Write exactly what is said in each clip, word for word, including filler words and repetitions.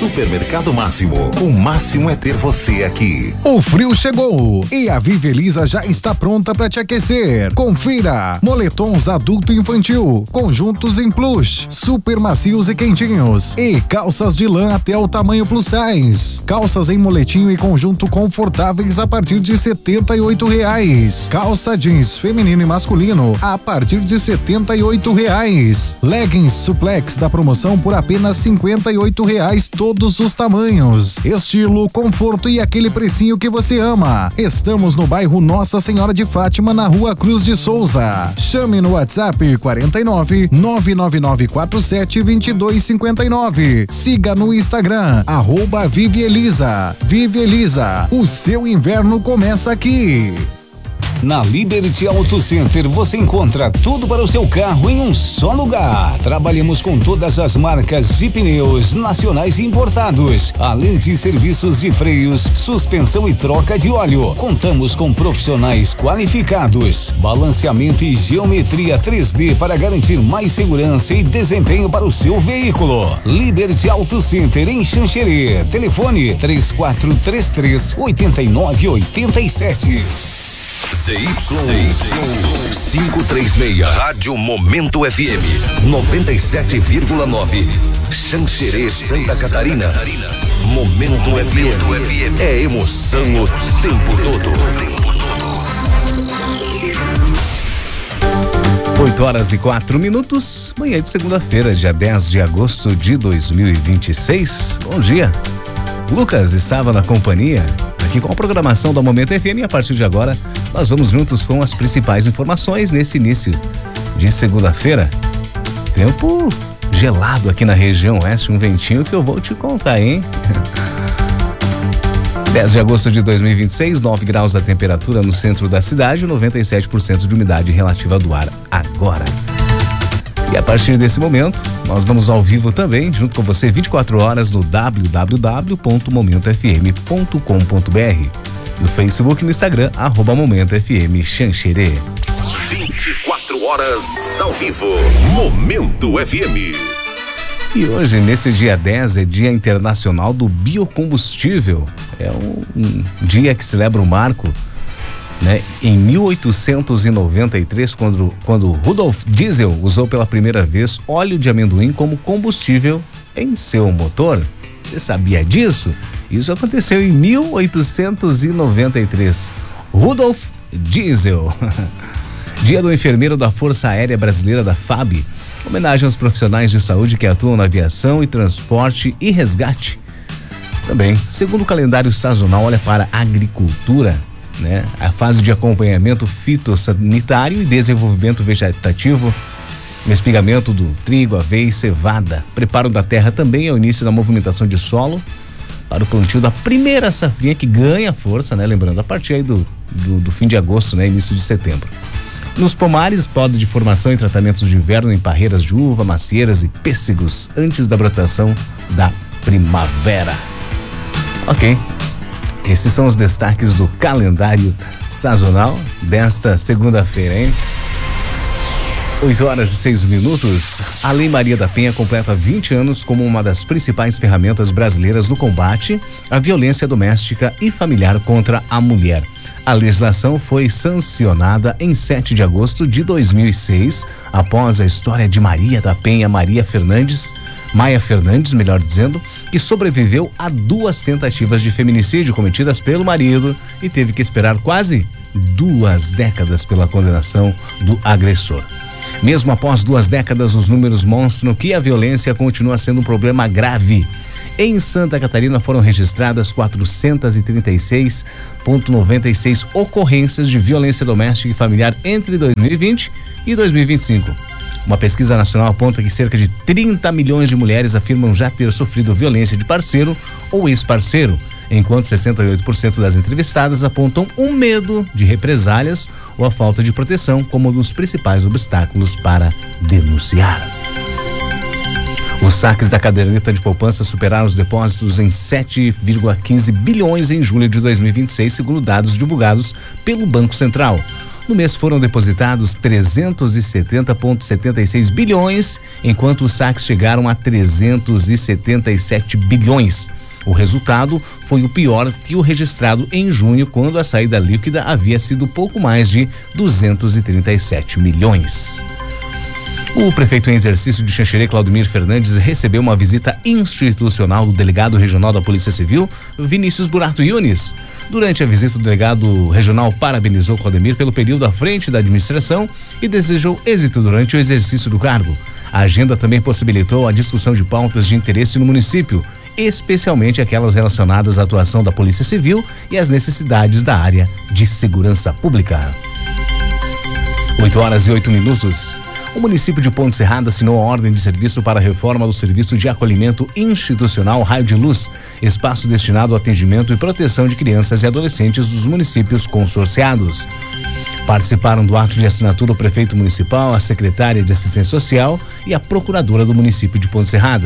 Supermercado Máximo. O máximo é ter você aqui. O frio chegou e a Vivelisa já está pronta para te aquecer. Confira: moletons adulto e infantil, conjuntos em plush, super macios e quentinhos, e calças de lã até o tamanho plus size. Calças em moletinho e conjunto confortáveis a partir de setenta e oito reais. Calça jeans feminino e masculino a partir de setenta e oito reais. Leggings suplex da promoção por apenas cinquenta e oito reais, todos os tamanhos. Estilo, conforto e aquele precinho que você ama. Estamos no bairro Nossa Senhora de Fátima, na Rua Cruz de Souza. Chame no WhatsApp quarenta e nove, nove nove nove quatro sete, vinte e dois cinquenta e nove. Siga no Instagram, arroba Vive Elisa. Vive Elisa, o seu inverno começa aqui. Na Liberty Auto Center você encontra tudo para o seu carro em um só lugar. Trabalhamos com todas as marcas de pneus nacionais e importados, além de serviços de freios, suspensão e troca de óleo. Contamos com profissionais qualificados, balanceamento e geometria três D para garantir mais segurança e desempenho para o seu veículo. Liberty Auto Center em Xanxerê. Telefone três quatro três três, oito nove oito sete. Z Y quinhentos e trinta e seis, Rádio Momento F M noventa e sete vírgula nove, Xanxerê, Santa Catarina. Momento F M é emoção o tempo todo. oito horas e quatro minutos, manhã de segunda-feira, dia dez de agosto de dois mil e vinte e seis. Bom dia. Lucas estava na companhia aqui com a programação da Momento F M e a partir de agora nós vamos juntos com as principais informações nesse início de segunda-feira. Tempo gelado aqui na região oeste, um ventinho que eu vou te contar, hein? dez de agosto de dois mil e vinte e seis, nove graus a temperatura no centro da cidade, noventa e sete por cento de umidade relativa do ar agora. E a partir desse momento, nós vamos ao vivo também, junto com você, vinte e quatro horas no w w w ponto momento f m ponto com ponto b r. No Facebook e no Instagram, arroba Momento F M Xanxerê. vinte e quatro horas ao vivo. Momento F M. E hoje, nesse dia dez, é Dia Internacional do Biocombustível. É um, um dia que celebra o marco, né? Em mil oitocentos e noventa e três, quando, quando Rudolf Diesel usou pela primeira vez óleo de amendoim como combustível em seu motor. Você sabia disso? Isso aconteceu em mil oitocentos e noventa e três. Rudolf Diesel. Dia do Enfermeiro da Força Aérea Brasileira, da F A B. Homenagem aos profissionais de saúde que atuam na aviação e transporte e resgate. Também, segundo o calendário sazonal, olha para a agricultura, né? A fase de acompanhamento fitossanitário e desenvolvimento vegetativo, espigamento do trigo, aveia e cevada. Preparo da terra também é o início da movimentação de solo para o plantio da primeira safrinha, que ganha força, né? Lembrando, a partir aí do, do, do fim de agosto, né? Início de setembro. Nos pomares, poda de formação e tratamentos de inverno em parreiras de uva, macieiras e pêssegos antes da brotação da primavera. Ok. Esses são os destaques do calendário sazonal desta segunda-feira, hein? oito horas e seis minutos. A Lei Maria da Penha completa vinte anos como uma das principais ferramentas brasileiras no combate à violência doméstica e familiar contra a mulher. A legislação foi sancionada em sete de agosto de dois mil e seis, após a história de Maria da Penha Maria Fernandes, Maia Fernandes, melhor dizendo, que sobreviveu a duas tentativas de feminicídio cometidas pelo marido e teve que esperar quase duas décadas pela condenação do agressor. Mesmo após duas décadas, os números mostram que a violência continua sendo um problema grave. Em Santa Catarina foram registradas quatrocentos e trinta e seis vírgula noventa e seis ocorrências de violência doméstica e familiar entre dois mil e vinte e dois mil e vinte e cinco. Uma pesquisa nacional aponta que cerca de trinta milhões de mulheres afirmam já ter sofrido violência de parceiro ou ex-parceiro, enquanto sessenta e oito por cento das entrevistadas apontam um medo de represálias ou a falta de proteção como um dos principais obstáculos para denunciar. Os saques da caderneta de poupança superaram os depósitos em sete vírgula quinze bilhões em julho de dois mil e vinte e seis, segundo dados divulgados pelo Banco Central. No mês foram depositados trezentos e setenta vírgula setenta e seis bilhões, enquanto os saques chegaram a trezentos e setenta e sete bilhões. O resultado foi o pior que o registrado em junho, quando a saída líquida havia sido pouco mais de duzentos e trinta e sete milhões. O prefeito em exercício de Xanxerê, Claudemir Fernandes, recebeu uma visita institucional do delegado regional da Polícia Civil, Vinícius Burato Yunes. Durante a visita, o delegado regional parabenizou Claudemir pelo período à frente da administração e desejou êxito durante o exercício do cargo. A agenda também possibilitou a discussão de pautas de interesse no município, especialmente aquelas relacionadas à atuação da Polícia Civil e às necessidades da área de segurança pública. oito horas e oito minutos. O município de Ponte Serrada assinou a ordem de serviço para a reforma do serviço de acolhimento institucional Raio de Luz, espaço destinado ao atendimento e proteção de crianças e adolescentes dos municípios consorciados. Participaram do ato de assinatura o prefeito municipal, a secretária de assistência social e a procuradora do município de Ponte Serrada.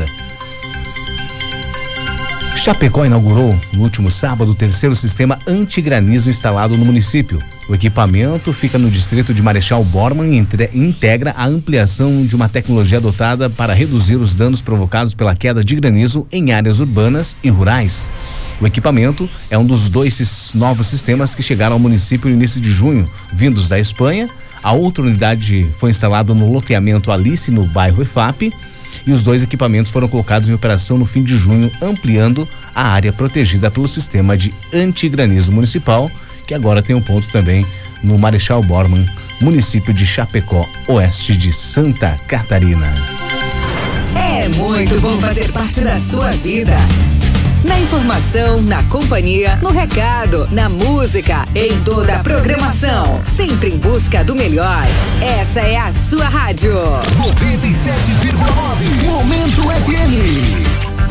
Chapecó inaugurou no último sábado o terceiro sistema antigranizo instalado no município. O equipamento fica no distrito de Marechal Bormann e integra a ampliação de uma tecnologia adotada para reduzir os danos provocados pela queda de granizo em áreas urbanas e rurais. O equipamento é um dos dois novos sistemas que chegaram ao município no início de junho, vindos da Espanha. A outra unidade foi instalada no loteamento Alice, no bairro E F A P, e os dois equipamentos foram colocados em operação no fim de junho, ampliando a área protegida pelo sistema de antigranizo municipal, que agora tem um ponto também no Marechal Bormann, município de Chapecó, oeste de Santa Catarina. É muito bom fazer parte da sua vida. Na informação, na companhia, no recado, na música, em toda a programação. Sempre em busca do melhor. Essa é a sua rádio. noventa e sete vírgula nove Momento F M.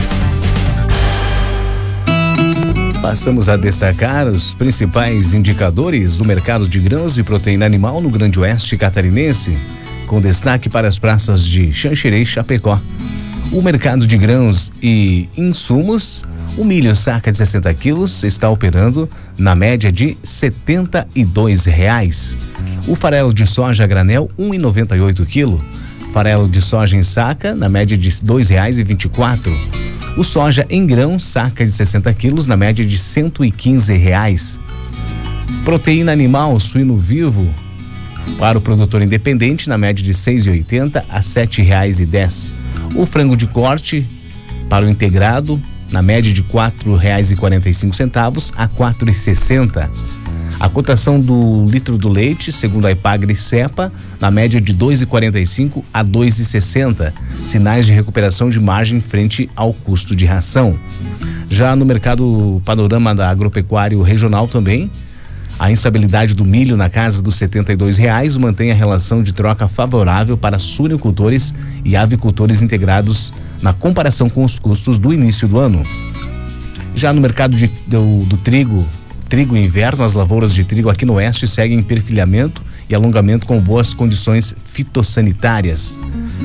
Passamos a destacar os principais indicadores do mercado de grãos e proteína animal no Grande Oeste catarinense, com destaque para as praças de Xanxerê e Chapecó. O mercado de grãos e insumos, o milho saca de sessenta quilos está operando na média de setenta e dois reais. O farelo de soja a granel um e noventa e oito quilo. Farelo de soja em saca na média de dois reais e vinte e quatro. O soja em grão saca de sessenta quilos na média de cento e quinze reais. Proteína animal suíno vivo para o produtor independente na média de seis e oitenta a sete reais e dez. O frango de corte para o integrado na média de quatro reais e quarenta e cinco centavos a quatro e sessenta. A cotação do litro do leite, segundo a Ipagre e Cepa, na média de dois e quarenta e cinco a dois e sessenta. Sinais de recuperação de margem frente ao custo de ração. Já no mercado panorama da agropecuário regional também, a instabilidade do milho na casa dos setenta e dois reais mantém a relação de troca favorável para suinocultores e avicultores integrados na comparação com os custos do início do ano. Já no mercado de, do, do trigo, trigo inverno, as lavouras de trigo aqui no oeste seguem em perfilhamento e alongamento com boas condições fitossanitárias.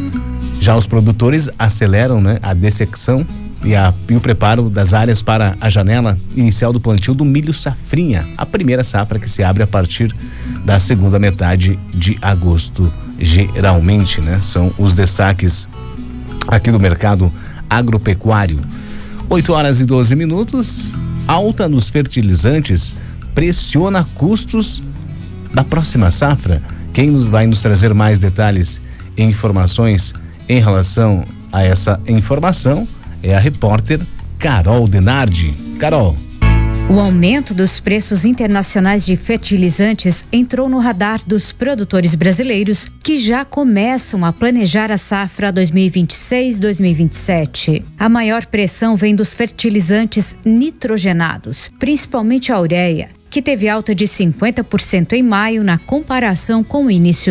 Já os produtores aceleram, né, a dessecção e, a, e o preparo das áreas para a janela inicial do plantio do milho safrinha, a primeira safra que se abre a partir da segunda metade de agosto, geralmente, né? São os destaques aqui do mercado agropecuário. oito horas e doze minutos. Alta nos fertilizantes pressiona custos da próxima safra. Quem nos vai nos trazer mais detalhes e informações em relação a essa informação é a repórter Carol Denardi. Carol. O aumento dos preços internacionais de fertilizantes entrou no radar dos produtores brasileiros, que já começam a planejar a safra dois mil e vinte e seis dois mil e vinte e sete. A maior pressão vem dos fertilizantes nitrogenados, principalmente a ureia, que teve alta de cinquenta por cento em maio na comparação com o início